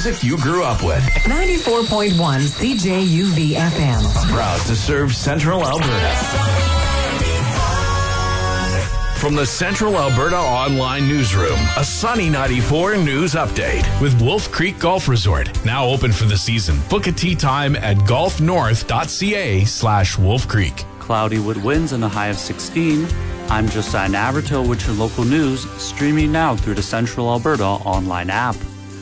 music you grew up with. 94.1 CJUV FM. Proud to serve Central Alberta. From the Central Alberta Online Newsroom, a sunny 94 news update. With Wolf Creek Golf Resort, now open for the season. Book a tee time at golfnorth.ca/Wolf Creek. Cloudy with winds and a high of 16. I'm Josiah Navarto with your local news, streaming now through the Central Alberta online app.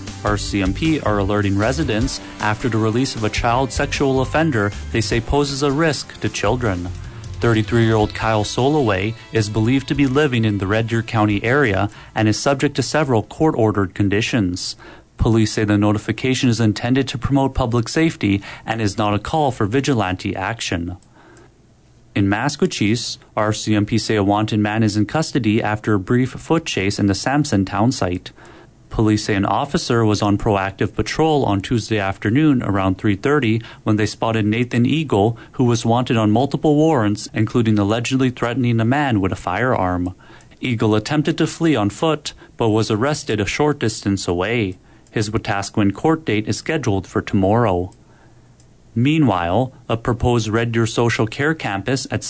RCMP are alerting residents after the release of a child sexual offender they say poses a risk to children. 33-year-old Kyle Soloway is believed to be living in the Red Deer County area and is subject to several court-ordered conditions. Police say the notification is intended to promote public safety and is not a call for vigilante action. In Maskwacis, RCMP say a wanted man is in custody after a brief foot chase in the Samson town site. Police say an officer was on proactive patrol on Tuesday afternoon around 3:30 when they spotted Nathan Eagle, who was wanted on multiple warrants, including allegedly threatening a man with a firearm. Eagle attempted to flee on foot, but was arrested a short distance away. His Wetaskiwin court date is scheduled for tomorrow. Meanwhile, a proposed Red Deer Social Care Campus at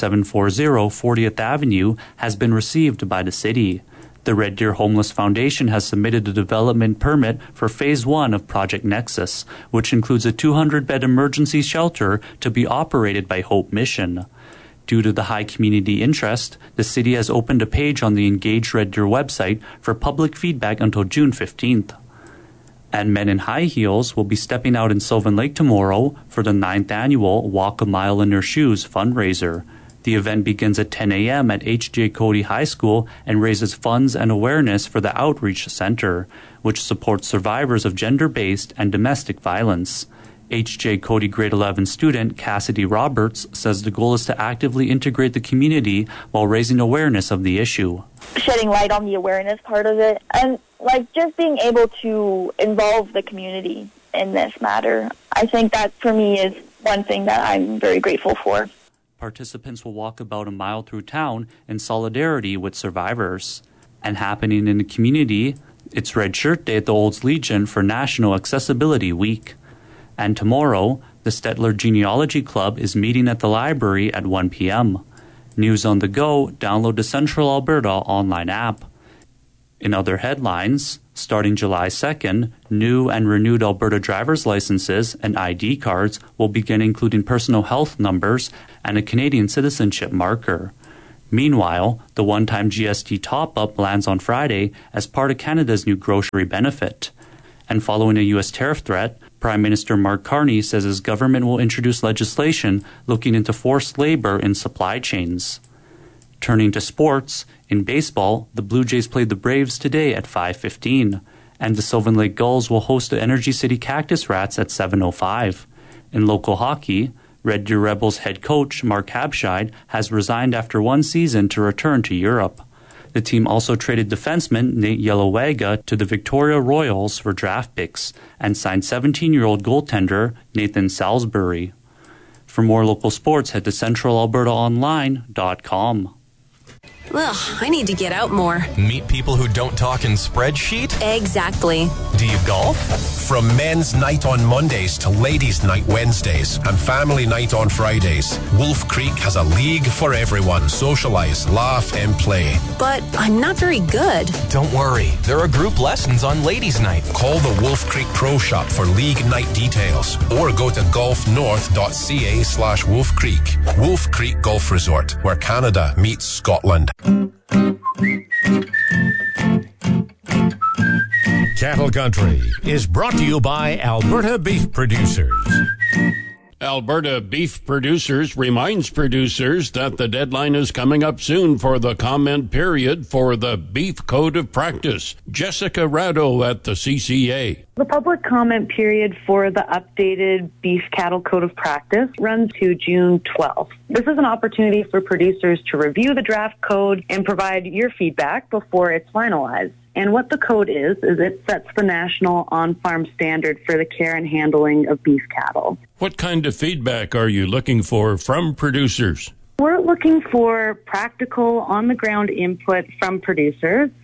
7740 40th Avenue has been received by the city. The Red Deer Homeless Foundation has submitted a development permit for Phase 1 of Project Nexus, which includes a 200-bed emergency shelter to be operated by Hope Mission. Due to the high community interest, the city has opened a page on the Engage Red Deer website for public feedback until June 15th. And Men in High Heels will be stepping out in Sylvan Lake tomorrow for the 9th annual Walk a Mile in Their Shoes fundraiser. The event begins at 10 a.m. at H.J. Cody High School and raises funds and awareness for the Outreach Center, which supports survivors of gender-based and domestic violence. H.J. Cody grade 11 student Cassidy Roberts says the goal is to actively integrate the community while raising awareness of the issue. Shedding light on the awareness part of it, and just being able to involve the community in this matter. I think that for me is one thing that I'm very grateful for. Participants will walk about a mile through town in solidarity with survivors. And happening in the community, it's Red Shirt Day at the Olds Legion for National Accessibility Week. And tomorrow, the Stettler Genealogy Club is meeting at the library at 1 p.m. News on the go, download the Central Alberta online app. In other headlines, starting July 2nd, new and renewed Alberta driver's licenses and ID cards will begin including personal health numbers and a Canadian citizenship marker. Meanwhile, the one-time GST top-up lands on Friday as part of Canada's new grocery benefit. And following a U.S. tariff threat, Prime Minister Mark Carney says his government will introduce legislation looking into forced labor in supply chains. Turning to sports, in baseball, the Blue Jays played the Braves today at 5:15, and the Sylvan Lake Gulls will host the Energy City Cactus Rats at 7:05. In local hockey, Red Deer Rebels head coach Mark Habscheid has resigned after one season to return to Europe. The team also traded defenseman Nate Yellowwaga to the Victoria Royals for draft picks and signed 17-year-old goaltender Nathan Salisbury. For more local sports, head to centralalbertaonline.com. Ugh, I need to get out more. Meet people who don't talk in spreadsheet? Exactly. Do you golf? From men's night on Mondays to ladies' night Wednesdays and family night on Fridays, Wolf Creek has a league for everyone. Socialize, laugh, and play. But I'm not very good. Don't worry. There are group lessons on ladies' night. Call the Wolf Creek Pro Shop for league night details or go to golfnorth.ca/Wolf Creek. Wolf Creek Golf Resort, where Canada meets Scotland. Cattle Country is brought to you by Alberta Beef Producers. Alberta Beef Producers reminds producers that the deadline is coming up soon for the comment period for the Beef Code of Practice. Jessica Rado at the CCA. The public comment period for the updated Beef Cattle Code of Practice runs to June 12th. This is an opportunity for producers to review the draft code and provide your feedback before it's finalized. And what the code is it sets the national on-farm standard for the care and handling of beef cattle. What kind of feedback are you looking for from producers? We're looking for practical, on-the-ground input from producers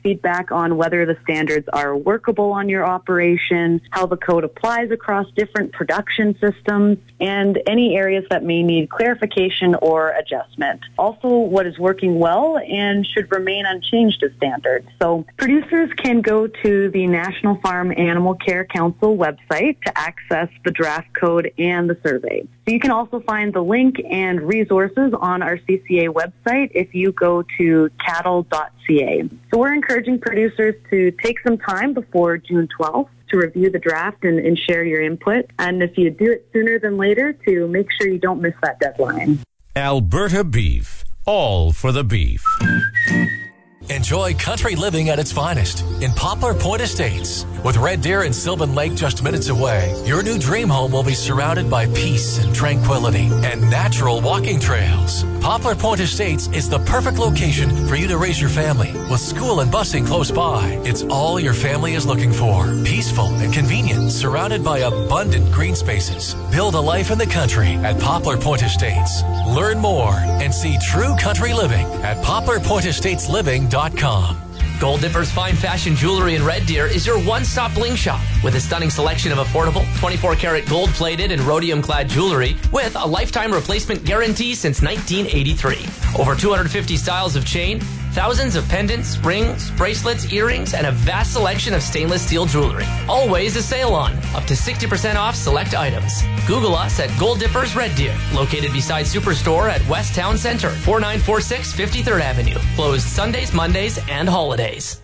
feedback on whether the standards are workable on your operation, how the code applies across different production systems, and any areas that may need clarification or adjustment. Also, what is working well and should remain unchanged as standards. So producers can go to the National Farm Animal Care Council website to access the draft code and the survey. So you can also find the link and resources on our CCA website if you go to cattle.ca. So we're encouraging producers to take some time before June 12th to review the draft and share your input. And if you do it sooner than later, to make sure you don't miss that deadline. Alberta Beef. All for the beef. Enjoy country living at its finest in Poplar Point Estates. With Red Deer and Sylvan Lake just minutes away, your new dream home will be surrounded by peace and tranquility and natural walking trails. Poplar Point Estates is the perfect location for you to raise your family. With school and busing close by, it's all your family is looking for. Peaceful and convenient, surrounded by abundant green spaces. Build a life in the country at Poplar Point Estates. Learn more and see true country living at poplarpointestatesLiving.com. Gold Dipper's fine fashion jewelry in Red Deer is your one-stop bling shop with a stunning selection of affordable 24-karat gold-plated and rhodium-clad jewelry with a lifetime replacement guarantee since 1983. Over 250 styles of chain, thousands of pendants, rings, bracelets, earrings, and a vast selection of stainless steel jewelry. Always a sale on, up to 60% off select items. Google us at Gold Dippers Red Deer, located beside Superstore at West Town Center, 4946 53rd Avenue. Closed Sundays, Mondays, and holidays.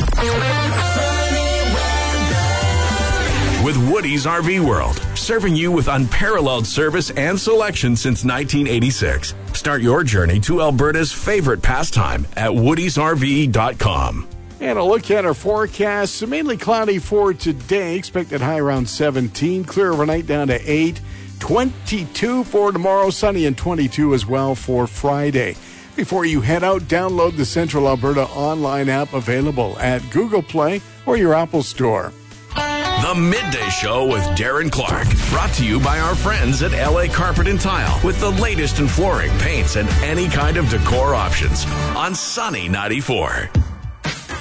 With Woody's RV World, serving you with unparalleled service and selection since 1986. Start your journey to Alberta's favorite pastime at woodysrv.com. And a look at our forecast. Mainly cloudy for today. Expected high around 17. Clear overnight down to 8. 22 for tomorrow. Sunny and 22 as well for Friday. Before you head out, download the Central Alberta online app available at Google Play or your Apple Store. The Midday Show with Darren Clark. Brought to you by our friends at LA Carpet and Tile with the latest in flooring, paints, and any kind of decor options on Sunny 94.